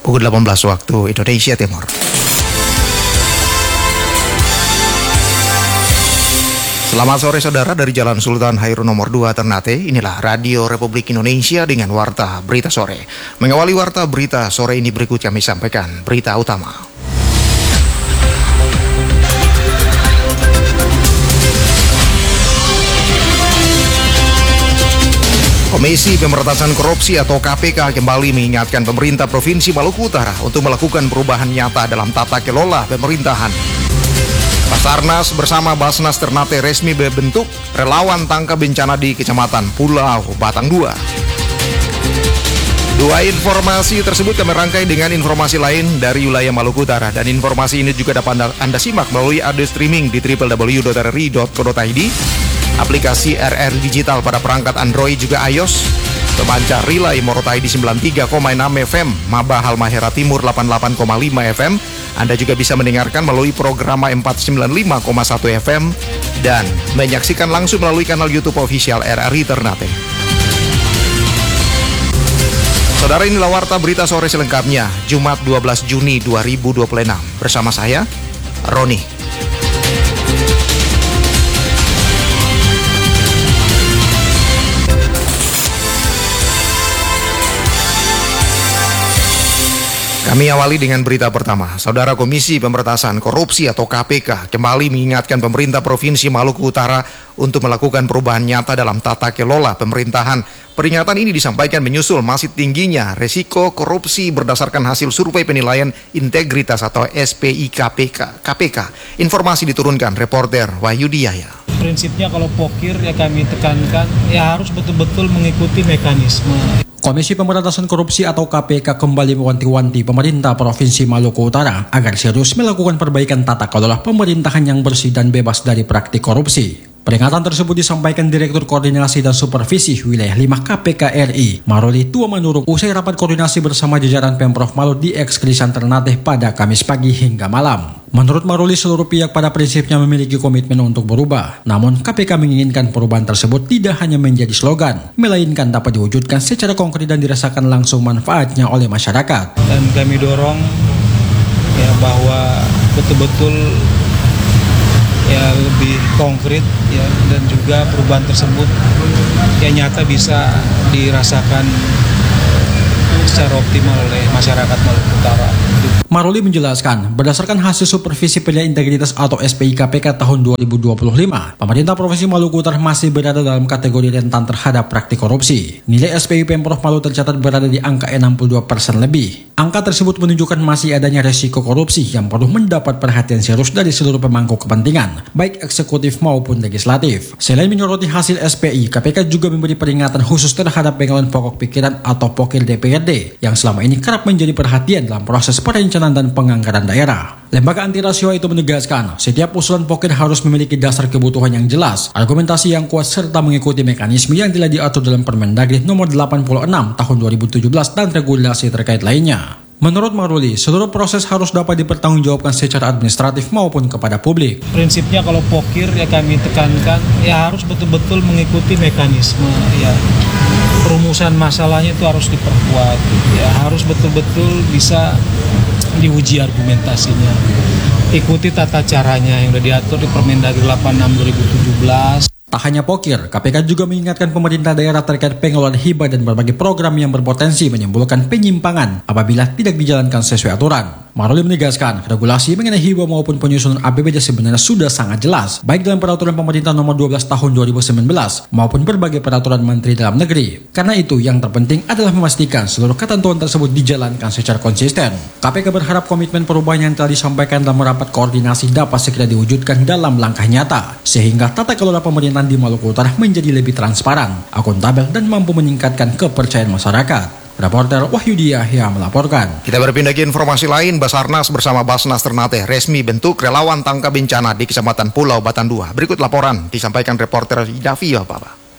pukul 18 waktu Indonesia Timur. Selamat sore saudara, dari Jalan Sultan Hairun nomor 2 Ternate. Inilah Radio Republik Indonesia dengan Warta Berita Sore. Mengawali Warta Berita Sore ini berikut kami sampaikan berita utama. Komisi Pemberantasan Korupsi atau KPK kembali mengingatkan pemerintah Provinsi Maluku Utara untuk melakukan perubahan nyata dalam tata kelola pemerintahan. Basarnas bersama Basnas Ternate resmi berbentuk relawan tangkap bencana di Kecamatan Pulau Batang 2. Dua informasi tersebut kami rangkai dengan informasi lain dari wilayah Maluku Utara, dan informasi ini juga dapat Anda simak melalui audio streaming di www.rri.co.id, aplikasi RR Digital pada perangkat Android juga iOS, pemancar relay Morotai di 93,6 FM, Maba Halmahera Timur 88,5 FM. Anda juga bisa mendengarkan melalui program 495,1 FM dan menyaksikan langsung melalui kanal YouTube official RRI Ternate. Saudara, inilah Warta Berita Sore selengkapnya, Jumat 12 Juni 2026. Bersama saya, Roni. Kami awali dengan berita pertama. Saudara, Komisi Pemberantasan Korupsi atau KPK kembali mengingatkan pemerintah Provinsi Maluku Utara untuk melakukan perubahan nyata dalam tata kelola pemerintahan. Peringatan ini disampaikan menyusul masih tingginya resiko korupsi berdasarkan hasil survei penilaian integritas atau SPI KPK. Informasi diturunkan reporter Wahyudi Yahya. Prinsipnya kalau pokir ya kami tekankan ya harus betul-betul mengikuti mekanisme. Komisi Pemberantasan Korupsi atau KPK kembali mewanti-wanti pemerintah Provinsi Maluku Utara agar serius melakukan perbaikan tata kelola pemerintahan yang bersih dan bebas dari praktik korupsi. Peringatan tersebut disampaikan Direktur Koordinasi dan Supervisi Wilayah 5 KPK RI, Maruli Tua Manurung, usai rapat koordinasi bersama jajaran Pemprov Maluku di Ekskrisan Ternate pada Kamis pagi hingga malam. Menurut Maruli, seluruh pihak pada prinsipnya memiliki komitmen untuk berubah. Namun, KPK menginginkan perubahan tersebut tidak hanya menjadi slogan, melainkan dapat diwujudkan secara konkret dan dirasakan langsung manfaatnya oleh masyarakat. Dan kami dorong ya bahwa betul-betul ya lebih konkret ya, dan juga perubahan tersebut ya nyata bisa dirasakan secara optimal oleh masyarakat Maluku Utara. Maruli menjelaskan, berdasarkan hasil supervisi penilaian integritas atau SPI KPK tahun 2025, pemerintah Provinsi Maluku Utara masih berada dalam kategori rentan terhadap praktik korupsi. Nilai SPI Pemprov Maluku tercatat berada di angka 62% lebih. Angka tersebut menunjukkan masih adanya resiko korupsi yang perlu mendapat perhatian serius dari seluruh pemangku kepentingan, baik eksekutif maupun legislatif. Selain menyoroti hasil SPI, KPK juga memberi peringatan khusus terhadap pengelolaan pokok pikiran atau pokir DPRD yang selama ini kerap menjadi perhatian dalam proses perencanaan dan penganggaran daerah. Lembaga anti rasuah itu menegaskan, setiap usulan pokir harus memiliki dasar kebutuhan yang jelas, argumentasi yang kuat, serta mengikuti mekanisme yang telah diatur dalam Permendagri nomor 86 tahun 2017 dan regulasi terkait lainnya. Menurut Maruli, seluruh proses harus dapat dipertanggungjawabkan secara administratif maupun kepada publik. Prinsipnya kalau pokir ya kami tekankan ya harus betul-betul mengikuti mekanisme ya. Perumusan masalahnya itu harus diperkuat ya, harus betul-betul bisa diuji argumentasinya. Ikuti tata caranya yang sudah diatur di Permendagri 86 2017. Tak hanya pokir, KPK juga mengingatkan pemerintah daerah terkait pengelolaan hibah dan berbagai program yang berpotensi menimbulkan penyimpangan apabila tidak dijalankan sesuai aturan. Maruli menegaskan, regulasi mengenai hibah maupun penyusunan APBD sebenarnya sudah sangat jelas, baik dalam peraturan pemerintah nomor 12 tahun 2019 maupun berbagai peraturan Menteri Dalam Negeri. Karena itu, yang terpenting adalah memastikan seluruh ketentuan tersebut dijalankan secara konsisten. KPK berharap komitmen perubahan yang telah disampaikan dalam rapat koordinasi dapat segera diwujudkan dalam langkah nyata, sehingga tata kelola pemerintahan di Maluku Utara menjadi lebih transparan, akuntabel, dan mampu meningkatkan kepercayaan masyarakat. Reporter Wahyudi Yahya melaporkan. Kita berpindah ke informasi lain. Basarnas bersama Basnas Ternate resmi bentuk relawan tangkap bencana di Kecamatan Pulau Batang 2. Berikut laporan disampaikan reporter Davi Baba.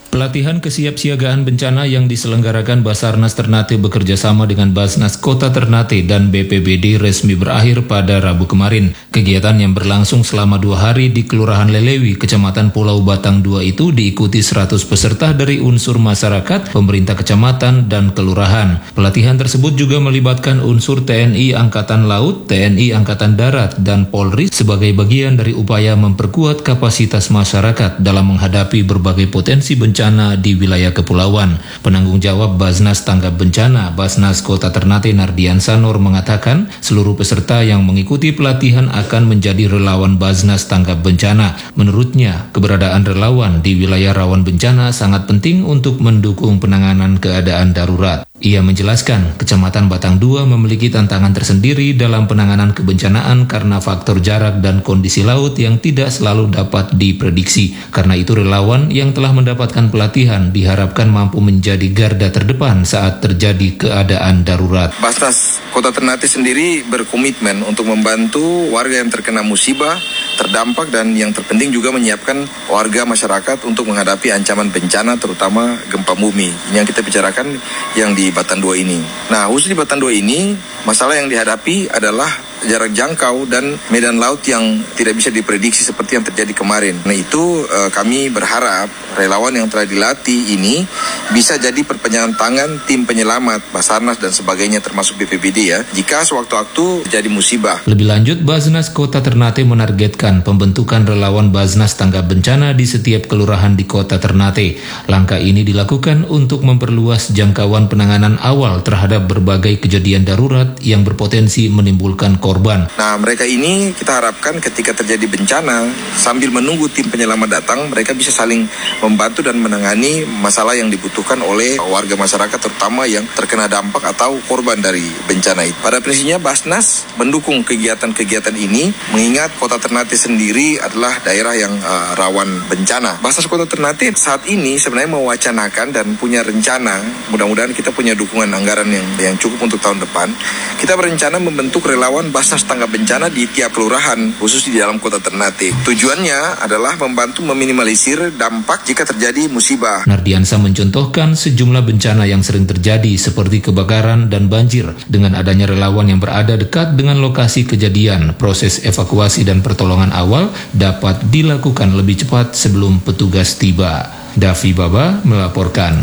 Pelatihan kesiapsiagaan bencana yang diselenggarakan Basarnas Ternate bekerjasama dengan Basnas Kota Ternate dan BPBD resmi berakhir pada Rabu kemarin. Kegiatan yang berlangsung selama 2 hari di Kelurahan Lelewi, Kecamatan Pulau Batang 2 itu diikuti 100 peserta dari unsur masyarakat, pemerintah kecamatan, dan kelurahan. Pelatihan tersebut juga melibatkan unsur TNI Angkatan Laut, TNI Angkatan Darat, dan Polri sebagai bagian dari upaya memperkuat kapasitas masyarakat dalam menghadapi berbagai potensi bencana di wilayah kepulauan. Penanggung jawab Basnas Tanggap Bencana Basnas Kota Ternate Nardian Sanor mengatakan seluruh peserta yang mengikuti pelatihan akan menjadi relawan Basnas Tanggap Bencana. Menurutnya, keberadaan relawan di wilayah rawan bencana sangat penting untuk mendukung penanganan keadaan darurat. Ia menjelaskan, Kecamatan Batang 2 memiliki tantangan tersendiri dalam penanganan kebencanaan karena faktor jarak dan kondisi laut yang tidak selalu dapat diprediksi. Karena itu relawan yang telah mendapatkan pelatihan diharapkan mampu menjadi garda terdepan saat terjadi keadaan darurat. Basnas Kota Ternate sendiri berkomitmen untuk membantu warga yang terkena musibah, terdampak, dan yang terpenting juga menyiapkan warga masyarakat untuk menghadapi ancaman bencana terutama gempa bumi. Ini yang kita bicarakan yang di Batang 2 ini. Nah, khusus di Batang 2 ini, masalah yang dihadapi adalah jarak jangkau dan medan laut yang tidak bisa diprediksi seperti yang terjadi kemarin. Nah, itu kami berharap relawan yang telah dilatih ini bisa jadi perpanjangan tangan tim penyelamat, Basarnas dan sebagainya termasuk BPBD ya, jika sewaktu-waktu terjadi musibah. Lebih lanjut, Basnas Kota Ternate menargetkan pembentukan relawan Basnas Tanggap Bencana di setiap kelurahan di Kota Ternate. Langkah ini dilakukan untuk memperluas jangkauan penanganan awal terhadap berbagai kejadian darurat yang berpotensi menimbulkan korban. Nah, mereka ini kita harapkan ketika terjadi bencana, sambil menunggu tim penyelamat datang, mereka bisa saling membantu dan menangani masalah yang dibutuhkan oleh warga masyarakat, terutama yang terkena dampak atau korban dari bencana itu. Pada prinsipnya, Basnas mendukung kegiatan-kegiatan ini, mengingat Kota Ternate sendiri adalah daerah yang rawan bencana. Basnas Kota Ternate saat ini sebenarnya mewacanakan dan punya rencana, mudah-mudahan kita punya dukungan anggaran yang cukup untuk tahun depan. Kita berencana membentuk relawan Basnas Tanggap Bencana di tiap kelurahan, khusus di dalam Kota Ternate. Tujuannya adalah membantu meminimalisir dampak jika terjadi musibah. Nardiansa mencontohkan sejumlah bencana yang sering terjadi seperti kebakaran dan banjir. Dengan adanya relawan yang berada dekat dengan lokasi kejadian, proses evakuasi dan pertolongan awal dapat dilakukan lebih cepat sebelum petugas tiba. Davi Baba melaporkan.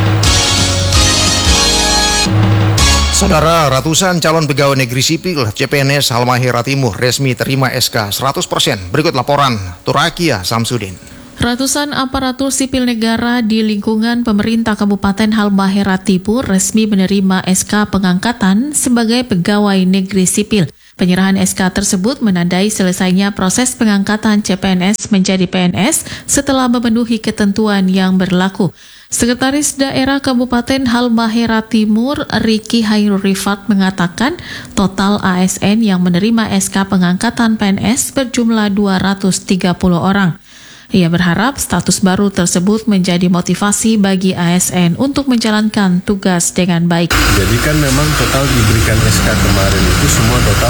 Saudara, ratusan calon pegawai negeri sipil CPNS Halmahera Timur resmi terima SK 100%. Berikut laporan Turakia Samsudin. Ratusan aparatur sipil negara di lingkungan pemerintah Kabupaten Halmahera Timur resmi menerima SK pengangkatan sebagai pegawai negeri sipil. Penyerahan SK tersebut menandai selesainya proses pengangkatan CPNS menjadi PNS setelah memenuhi ketentuan yang berlaku. Sekretaris Daerah Kabupaten Halmahera Timur, Riki Hairul Rifat mengatakan total ASN yang menerima SK pengangkatan PNS berjumlah 230 orang. Ia berharap status baru tersebut menjadi motivasi bagi ASN untuk menjalankan tugas dengan baik. Jadi kan memang total diberikan SK kemarin itu semua total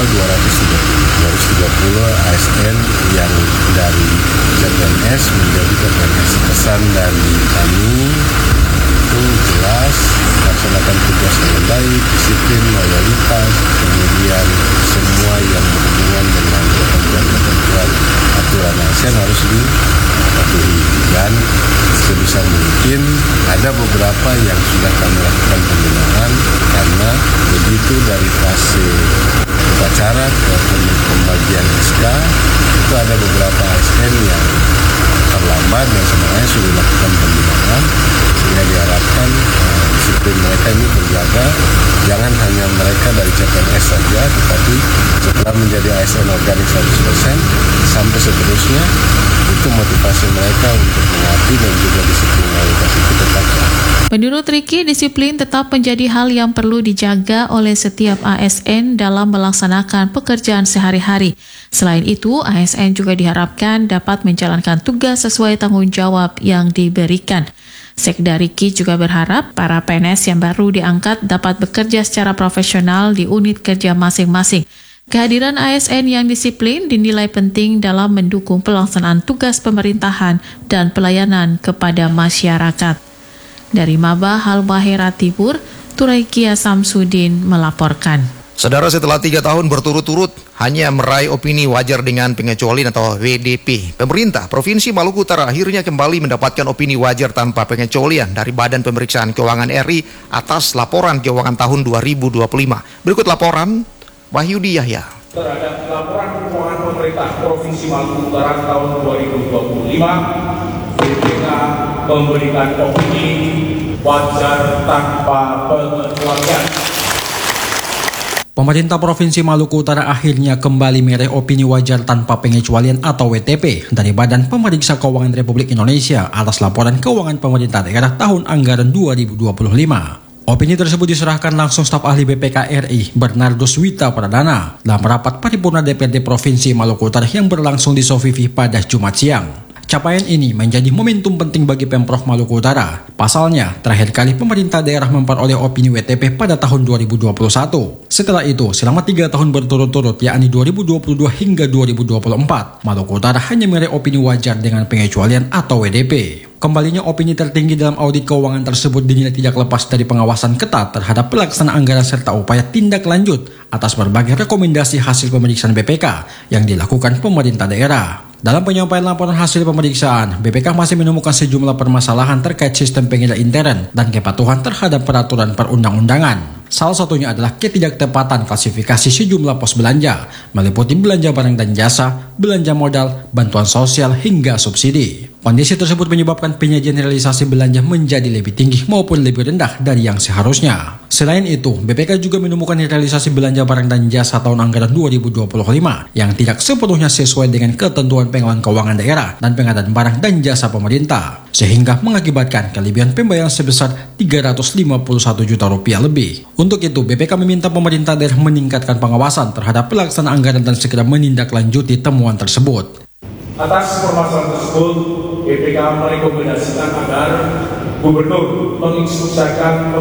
230 ASN yang dari CPNS menjadi PNS. Pesan dari kami itu jelas, laksanakan tugas dengan baik, disiplin, loyalitas, kemudian semua yang berhubungan dengan ketentuan aturan ASN harus dipatuhi, dan sebisa mungkin ada beberapa yang sudah kami lakukan pembinaan karena begitu dari fase upacara ke pembagian SK itu ada beberapa ASN yang terlambat dan sebenarnya sudah dilakukan pembinaan, sehingga diharapkan disiplin mereka ini terjaga, jangan hanya mereka dari CPNS saja, tetapi setelah menjadi ASN organik 100% sampai seterusnya, itu motivasi mereka untuk mengabdi dan juga disiplin loyalitas itu tetap. Menurut Riki, disiplin tetap menjadi hal yang perlu dijaga oleh setiap ASN dalam melaksanakan pekerjaan sehari-hari. Selain itu, ASN juga diharapkan dapat menjalankan tugas sesuai tanggung jawab yang diberikan. Sekda Riki juga berharap para PNS yang baru diangkat dapat bekerja secara profesional di unit kerja masing-masing. Kehadiran ASN yang disiplin dinilai penting dalam mendukung pelaksanaan tugas pemerintahan dan pelayanan kepada masyarakat. Dari Maba Halmahera Timur, Turaikia Samsudin melaporkan. Saudara, setelah 3 tahun berturut-turut hanya meraih opini wajar dengan pengecualian atau WDP, pemerintah Provinsi Maluku Utara akhirnya kembali mendapatkan opini wajar tanpa pengecualian dari Badan Pemeriksaan Keuangan RI atas laporan keuangan tahun 2025. Berikut laporan Wahyudi Yahya. Terhadap laporan keuangan pemerintah Provinsi Maluku Utara tahun 2025, BPK memberikan opini wajar tanpa pengecualian. Pemerintah Provinsi Maluku Utara akhirnya kembali meraih opini wajar tanpa pengecualian atau WTP dari Badan Pemeriksa Keuangan Republik Indonesia atas laporan keuangan pemerintah daerah tahun anggaran 2025. Opini tersebut diserahkan langsung staf ahli BPK RI Bernardus Wita Pradana dalam rapat paripurna DPRD Provinsi Maluku Utara yang berlangsung di Sofifi pada Jumat siang. Capaian ini menjadi momentum penting bagi Pemprov Maluku Utara. Pasalnya, terakhir kali pemerintah daerah memperoleh opini WTP pada tahun 2021. Setelah itu, selama 3 tahun berturut-turut, yakni 2022 hingga 2024, Maluku Utara hanya meraih opini wajar dengan pengecualian atau WDP. Kembalinya opini tertinggi dalam audit keuangan tersebut dinilai tidak lepas dari pengawasan ketat terhadap pelaksanaan anggaran serta upaya tindak lanjut atas berbagai rekomendasi hasil pemeriksaan BPK yang dilakukan pemerintah daerah. Dalam penyampaian laporan hasil pemeriksaan, BPK masih menemukan sejumlah permasalahan terkait sistem penilaian intern dan kepatuhan terhadap peraturan perundang-undangan. Salah satunya adalah ketidaktepatan klasifikasi sejumlah pos belanja, meliputi belanja barang dan jasa, belanja modal, bantuan sosial, hingga subsidi. Kondisi tersebut menyebabkan penyajian realisasi belanja menjadi lebih tinggi maupun lebih rendah dari yang seharusnya. Selain itu, BPK juga menemukan realisasi belanja barang dan jasa tahun anggaran 2025 yang tidak sepenuhnya sesuai dengan ketentuan pengelolaan keuangan daerah dan pengadaan barang dan jasa pemerintah, sehingga mengakibatkan kelebihan pembayaran sebesar Rp351 juta lebih. Untuk itu, BPK meminta pemerintah daerah meningkatkan pengawasan terhadap pelaksanaan anggaran dan segera menindaklanjuti temuan tersebut. Atas permasalahan tersebut, BPK merekomendasikan agar Gubernur menginstruksikan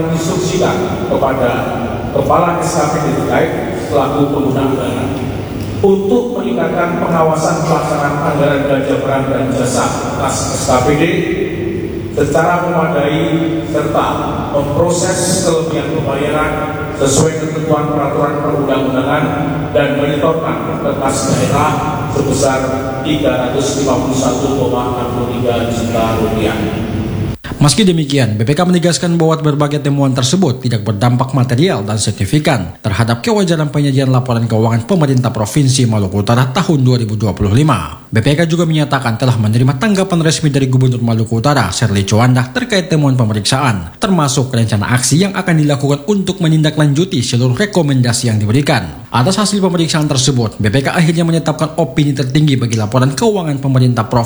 kepada Kepala SKPD terkait selaku pengguna anggaran untuk meningkatkan pengawasan pelaksanaan anggaran belanja barang dan jasa atas SKPD secara memadai serta memproses kelebihan pembayaran sesuai ketentuan peraturan perundang-undangan dan menyetorkan ke kas daerah sebesar Rp351,63 juta. Meski demikian, BPK menegaskan bahwa berbagai temuan tersebut tidak berdampak material dan signifikan terhadap kewajaran penyajian laporan keuangan pemerintah Provinsi Maluku Utara tahun 2025. BPK juga menyatakan telah menerima tanggapan resmi dari Gubernur Maluku Utara, Sherly Coanda, terkait temuan pemeriksaan, termasuk rencana aksi yang akan dilakukan untuk menindaklanjuti seluruh rekomendasi yang diberikan. Atas hasil pemeriksaan tersebut, BPK akhirnya menetapkan opini tertinggi bagi laporan keuangan pemerintah Provinsi